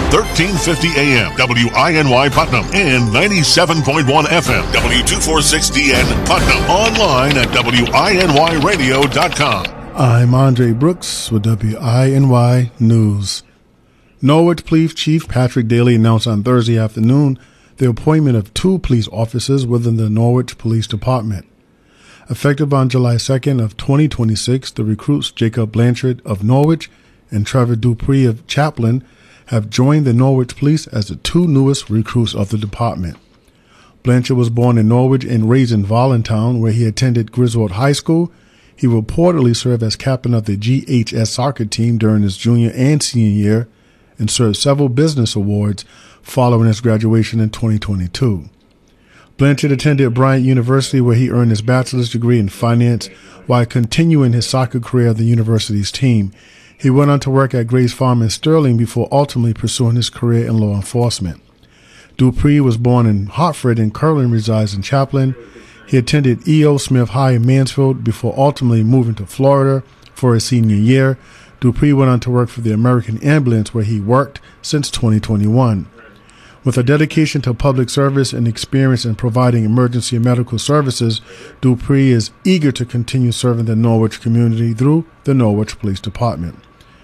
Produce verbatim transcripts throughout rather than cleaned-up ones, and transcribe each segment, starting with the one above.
thirteen fifty A M, W I N Y Putnam, and ninety-seven point one F M, W two forty-six D N Putnam. Online at W I N Y radio dot com. I'm Andre Brooks with W I N Y News. Norwich Police Chief Patrick Daly announced on Thursday afternoon the appointment of two police officers within the Norwich Police Department. Effective on July second of twenty twenty-six, the recruits Jacob Blanchard of Norwich and Trevor Dupree of Chaplin have joined the Norwich Police as the two newest recruits of the department. Blanchard was born in Norwich and raised in Voluntown, where he attended Griswold High School. He reportedly served as captain of the G H S soccer team during his junior and senior year and served several business awards following his graduation in twenty twenty-two. Blanchard attended Bryant University, where he earned his bachelor's degree in finance while continuing his soccer career on the university's team. He went on to work at Grace Farm in Sterling before ultimately pursuing his career in law enforcement. Dupree was born in Hartford and currently resides in Chaplin. He attended E O. Smith High in Mansfield before ultimately moving to Florida for his senior year. Dupree went on to work for the American Ambulance, where he worked since twenty twenty-one. With a dedication to public service and experience in providing emergency and medical services, Dupree is eager to continue serving the Norwich community through the Norwich Police Department.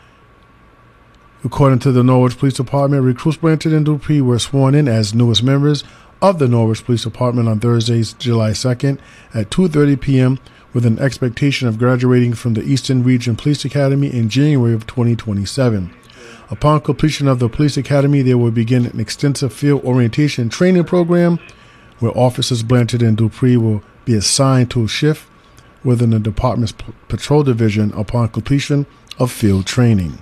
According to the Norwich Police Department, recruits Blanchard and Dupree were sworn in as newest members of the Norwich Police Department on Thursday, July second at two thirty p.m. with an expectation of graduating from the Eastern Region Police Academy in January of twenty twenty-seven. Upon completion of the police academy, they will begin an extensive field orientation training program where officers Blanchard and Dupree will be assigned to a shift within the department's p- patrol division upon completion of field training.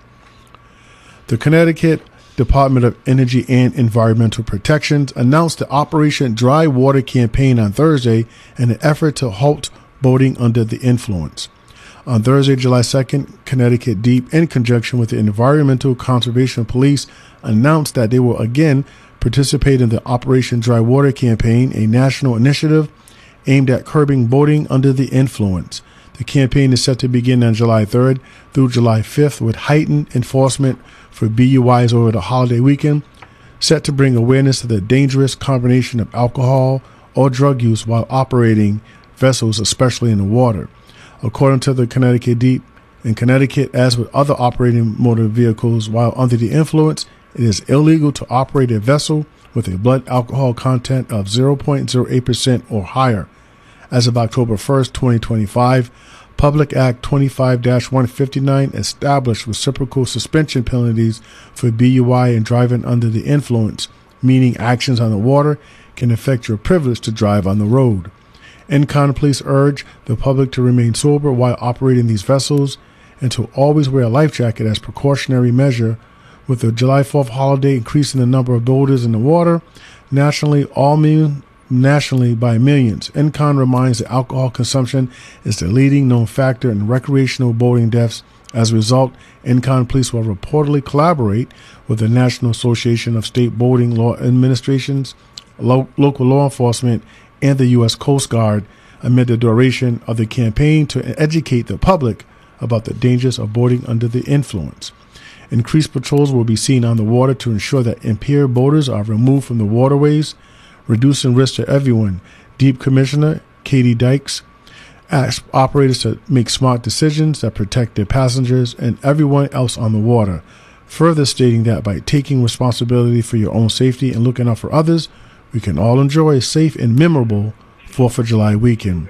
The Connecticut Department of Energy and Environmental Protection announced the Operation Dry Water campaign on Thursday in an effort to halt boating under the influence. On Thursday, July second, Connecticut Deep, in conjunction with the Environmental Conservation Police, announced that they will again participate in the Operation Dry Water campaign, a national initiative aimed at curbing boating under the influence. The campaign is set to begin on July third through July fifth with heightened enforcement for B U Is over the holiday weekend, set to bring awareness to the dangerous combination of alcohol or drug use while operating vessels, especially in the water. According to the Connecticut Deep, in Connecticut, as with other operating motor vehicles while under the influence, it is illegal to operate a vessel with a blood alcohol content of zero point zero eight percent or higher. As of October first, twenty twenty-five, Public Act twenty-five dash one fifty-nine established reciprocal suspension penalties for B U I and driving under the influence, meaning actions on the water can affect your privilege to drive on the road. Encon Police urge the public to remain sober while operating these vessels and to always wear a life jacket as precautionary measure. With the July fourth holiday increasing the number of boaters in the water nationally, all million, nationally by millions, Encon reminds that alcohol consumption is the leading known factor in recreational boating deaths. As a result, Encon Police will reportedly collaborate with the National Association of State Boating Law Administrations, lo- local law enforcement, and the U S Coast Guard amid the duration of the campaign to educate the public about the dangers of boating under the influence. Increased patrols will be seen on the water to ensure that impaired boaters are removed from the waterways, reducing risk to everyone. Deep Commissioner Katie Dykes asked operators to make smart decisions that protect their passengers and everyone else on the water, further stating that by taking responsibility for your own safety and looking out for others, we can all enjoy a safe and memorable fourth of July weekend.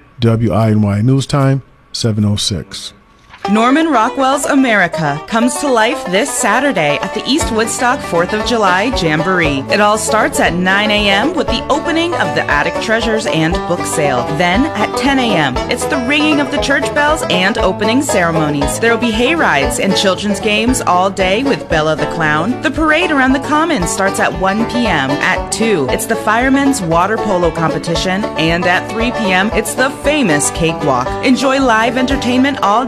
W I N Y News Time, seven oh six. Norman Rockwell's America comes to life this Saturday at the East Woodstock fourth of July Jamboree. It all starts at nine a.m. with the opening of the Attic Treasures and book sale. Then at ten a.m. it's the ringing of the church bells and opening ceremonies. There will be hay rides and children's games all day with Bella the Clown. The parade around the Commons starts at one p.m. At two, it's the Firemen's Water Polo Competition. And at three p.m., it's the famous Cakewalk. Enjoy live entertainment all day with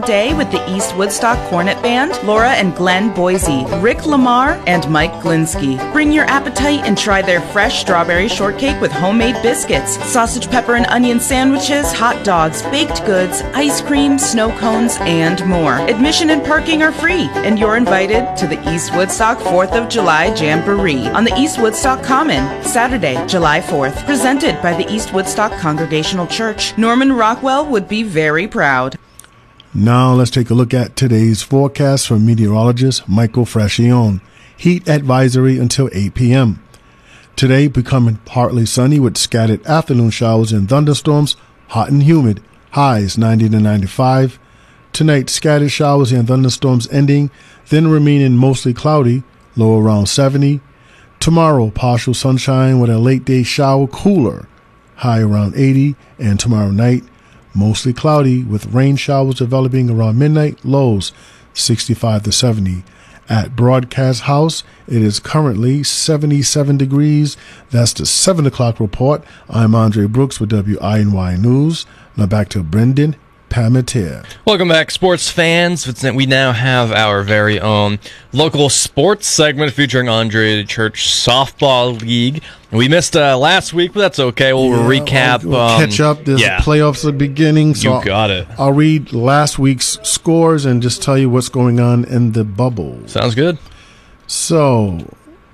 with the East Woodstock Cornet Band, Laura and Glenn Boise, Rick Lamar, and Mike Glinsky. Bring your appetite and try their fresh strawberry shortcake with homemade biscuits, sausage, pepper, and onion sandwiches, hot dogs, baked goods, ice cream, snow cones, and more. Admission and parking are free, and you're invited to the East Woodstock fourth of July Jamboree on the East Woodstock Common, Saturday, July fourth, presented by the East Woodstock Congregational Church. Norman Rockwell would be very proud. Now let's take a look at today's forecast from meteorologist Michael Frascione. Heat advisory until eight p.m. Today becoming partly sunny with scattered afternoon showers and thunderstorms, hot and humid, highs ninety to ninety-five. Tonight, scattered showers and thunderstorms ending, then remaining mostly cloudy, low around seventy. Tomorrow, partial sunshine with a late day shower, cooler, high around eighty. And tomorrow night, mostly cloudy with rain showers developing around midnight, lows sixty-five to seventy. At Broadcast House, it is currently seventy-seven degrees. That's the seven o'clock report. I'm Andre Brooks with W I N Y News. Now back to Brendan Pametier. Welcome back, sports fans. We now have our very own local sports segment featuring Andre Church Softball League. We missed uh, last week, but that's okay. We'll yeah, recap. We'll um, catch up. There's yeah. playoffs at the beginning. So you got it. I'll read last week's scores and just tell you what's going on in the bubble. Sounds good. So,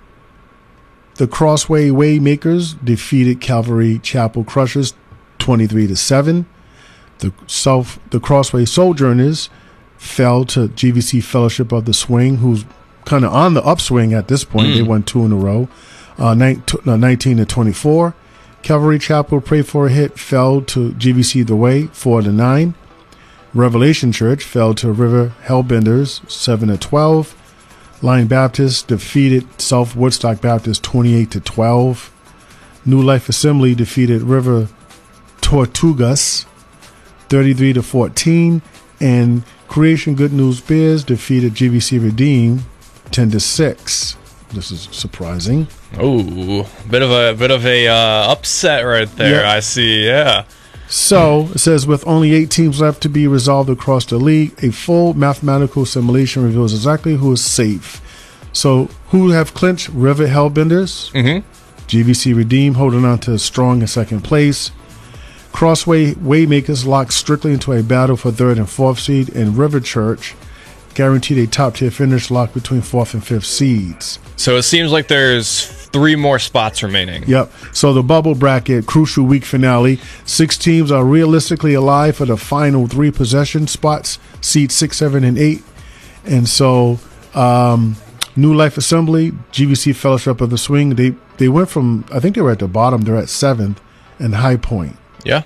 the Crossway Waymakers defeated Calvary Chapel Crushers twenty-three to seven. The South, the Crossway Sojourners fell to G V C Fellowship of the Swing, who's kind of on the upswing at this point. Mm. They won two in a row, uh, nineteen to twenty-four. Calvary Chapel Pray for a Hit fell to G V C The Way, four to nine. Revelation Church fell to River Hellbenders, seven to twelve. Lion Baptist defeated South Woodstock Baptist, twenty-eight to twelve. New Life Assembly defeated River Tortugas, thirty-three to fourteen, and Creation Good News Bears defeated G V C Redeem ten to six. This is surprising. Oh, bit of a bit of a uh, upset right there. Yep. I see. Yeah. So it says with only eight teams left to be resolved across the league, a full mathematical simulation reveals exactly who is safe. So who have clinched? River Hellbenders, mm-hmm. G V C Redeem holding on to strong in second place. Crossway Waymakers locked strictly into a battle for third and fourth seed, and River Church guaranteed a top-tier finish locked between fourth and fifth seeds. So it seems like there's three more spots remaining. Yep. So the bubble bracket, crucial week finale. Six teams are realistically alive for the final three possession spots, seeds six, seven, and eight. And so um, New Life Assembly, G V C Fellowship of the Swing, they, they went from, I think they were at the bottom, they're at seventh, and High Point. Yeah.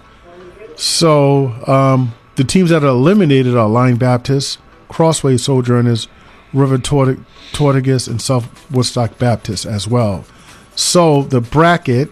So um, the teams that are eliminated are Lion Baptist, Crossway Sojourners, River Tort- Tortugas, and South Woodstock Baptist as well. So the bracket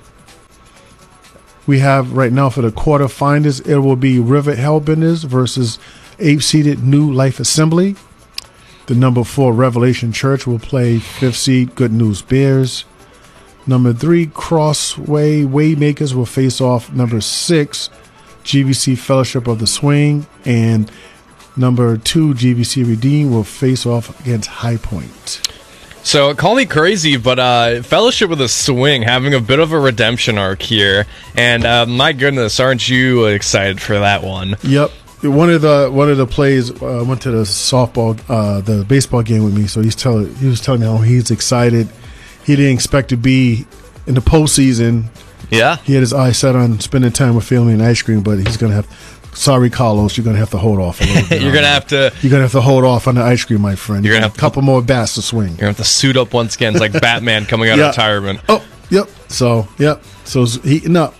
we have right now for the quarterfinals, it will be River Hellbenders versus eighth-seeded New Life Assembly. The number four Revelation Church will play fifth seed Good News Bears. Number three, Crossway Waymakers will face off number six, G V C Fellowship of the Swing, and number two, G V C Redeem will face off against High Point. So, call me crazy, but uh, Fellowship of the Swing having a bit of a redemption arc here, and uh, my goodness, aren't you excited for that one? Yep. One of the one of the plays uh, went to the softball, uh, the baseball game with me, so he's telling he was telling me how he's excited. He didn't expect to be in the postseason. Yeah. He had his eyes set on spending time with family and ice cream, but he's going to have, sorry, Carlos, you're going to have to hold off a little bit. You're going to have to. You're going to have to hold off on the ice cream, my friend. You're going to have a couple to, more bats to swing. You're going to have to suit up once again. It's like Batman coming out yeah. of retirement. Oh, yep. So, yep. So he's heating up.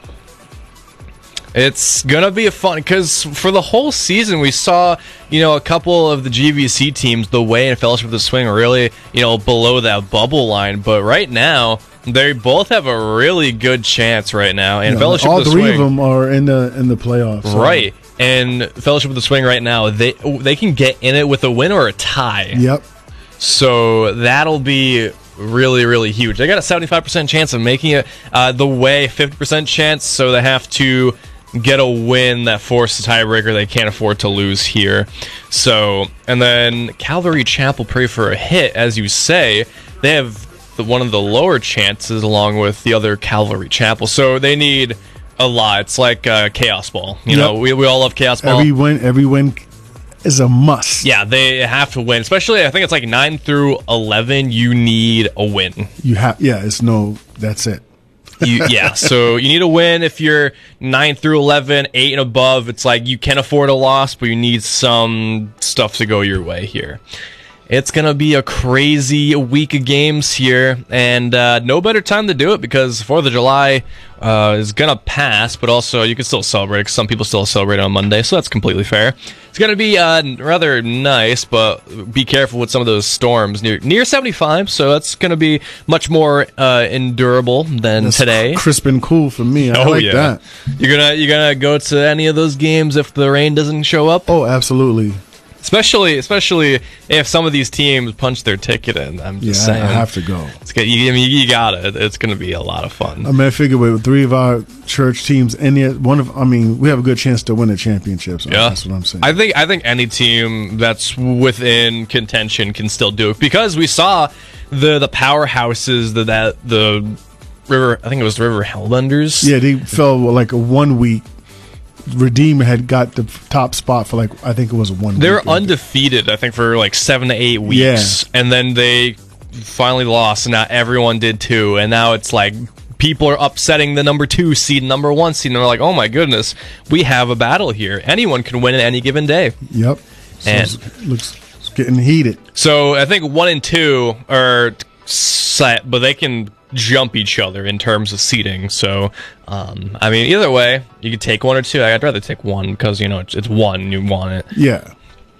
It's going to be a fun, because for the whole season, we saw, you know, a couple of the G V C teams, the Way and Fellowship of the Swing, really, you know, below that bubble line. But right now, they both have a really good chance right now. And yeah, Fellowship all of the three Swing, of them are in the in the playoffs. So. Right. And Fellowship of the Swing right now, they they can get in it with a win or a tie. Yep. So that'll be really, really huge. They got a seventy-five percent chance of making it. Uh, the Way, fifty percent chance, so they have to get a win that forces a tiebreaker they can't afford to lose here. So, and then Calvary Chapel pray for a hit, as you say. They have the, one of the lower chances along with the other Calvary Chapel. So they need a lot. It's like uh, Chaos Ball. You yep. know, we, we all love Chaos Ball. Every win, every win is a must. Yeah, they have to win. Especially, I think it's like nine through eleven. You need a win. You have, yeah. It's no. That's it. you, yeah, so you need a win if you're nine through eleven, eight and above. It's like you can afford a loss, but you need some stuff to go your way here. It's going to be a crazy week of games here, and uh, no better time to do it because fourth of July uh, is going to pass, but also you can still celebrate because some people still celebrate on Monday, so that's completely fair. It's going to be uh, rather nice, but be careful with some of those storms near near seventy-five, so that's going to be much more uh, endurable than that's today. Crisp and cool for me. I oh, like yeah. that. You're gonna you're gonna go to any of those games if the rain doesn't show up? Oh, absolutely. Especially, especially if some of these teams punch their ticket in. I'm just yeah, saying, I have to go. It's good. You, I mean, you got it. It's going to be a lot of fun. I mean, I figure with three of our church teams, any one of, I mean, we have a good chance to win a championship. So yeah, that's what I'm saying. I think, I think any team that's within contention can still do it because we saw the the powerhouses that that the River. I think it was the River Hellbenders. Yeah, they fell like a one week. Redeemer had got the top spot for like I think it was one. They were undefeated, I think, for like seven to eight weeks, yeah. and then they finally lost, and now everyone did too. And now it's like people are upsetting the number two seed, number one seed, and they're like, "Oh my goodness, we have a battle here. Anyone can win at any given day." Yep, so and it's, looks it's getting heated. So I think one and two are set, but they can jump each other in terms of seeding. So, um, I mean, either way, you could take one or two. I'd rather take one because, you know, it's, it's one and you want it. Yeah.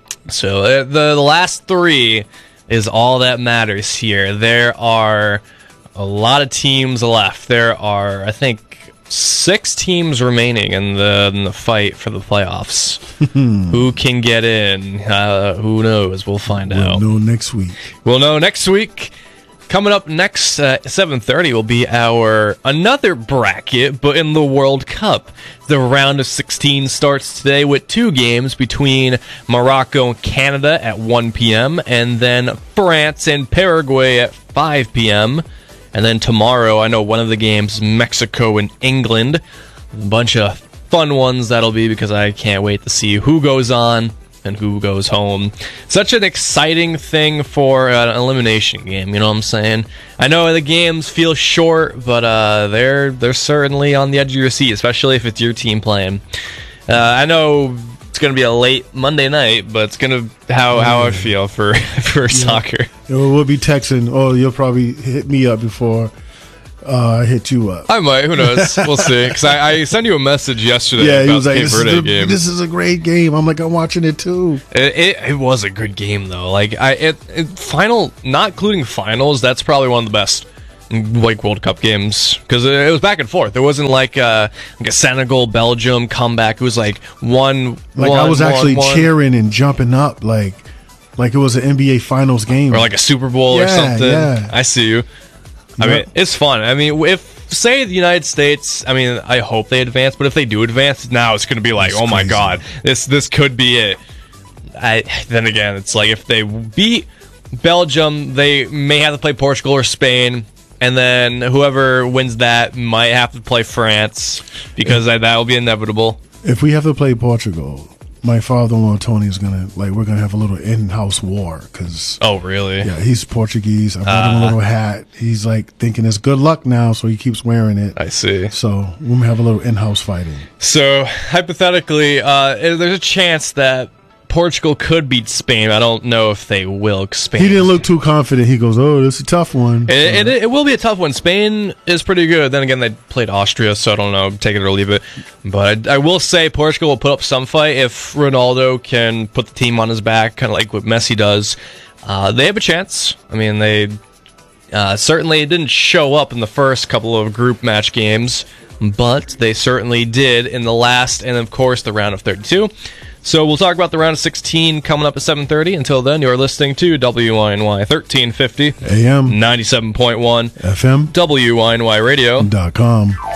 So uh, the, the last three is all that matters here. There are a lot of teams left. There are, I think, six teams remaining in the in the fight for the playoffs. Who can get in? Uh, who knows? We'll find we'll out. We'll know next week. We'll know next week. Coming up next at uh, seven thirty will be our another bracket, but in the World Cup. The round of sixteen starts today with two games between Morocco and Canada at one p.m. and then France and Paraguay at five p.m. And then tomorrow, I know one of the games is Mexico and England. A bunch of fun ones that'll be because I can't wait to see who goes on and who goes home. Such an exciting thing for an elimination game, you know what I'm saying? I know the games feel short, but uh, they're they're certainly on the edge of your seat, especially if it's your team playing. Uh, I know it's going to be a late Monday night, but it's going to how how I feel for for yeah. soccer. We'll be texting. Oh, you'll probably hit me up before Uh, I hit you up. I might. Who knows? We'll see. Because I, I sent you a message yesterday yeah, about he was the like, Cape this Verde is a, game. This is a great game. I'm like, I'm watching it too. It, it, it was a good game, though. Like, I it, it final, not including finals, that's probably one of the best like World Cup games. Because it, it was back and forth. It wasn't like, uh, like a Senegal, Belgium comeback. It was like one, Like, one, I was one, actually one. cheering and jumping up like, like it was an N B A Finals game. Or like a Super Bowl yeah, or something. Yeah. I see you. I Yep. mean, it's fun. I mean, if say the United States, I mean, I hope they advance, but if they do advance, now it's going to be like, That's oh my crazy. god, this this could be it. I, then again, it's like if they beat Belgium, they may have to play Portugal or Spain, and then whoever wins that might have to play France because that will be inevitable. If we have to play Portugal, my father-in-law Tony is gonna like we're gonna have a little in-house war because Oh, really? yeah, he's Portuguese. I bought him a Uh. little hat. He's like thinking it's good luck now, so he keeps wearing it. I see. So we're gonna have a little in-house fighting. So hypothetically, uh, there's a chance that Portugal could beat Spain. I don't know if they will. 'Cause Spain He didn't look too confident. He goes, "Oh, this is a tough one." It, So- it, it will be a tough one. Spain is pretty good. Then again, they played Austria, so I don't know. Take it or leave it. But I, I will say Portugal will put up some fight if Ronaldo can put the team on his back, kind of like what Messi does. Uh, they have a chance. I mean, they uh, certainly didn't show up in the first couple of group match games, but they certainly did in the last and, of course, the round of thirty-two. So we'll talk about the round of sixteen coming up at seven thirty. Until then, you're listening to W I N Y thirteen fifty A M ninety-seven point one F M W I N Y Radio dot com.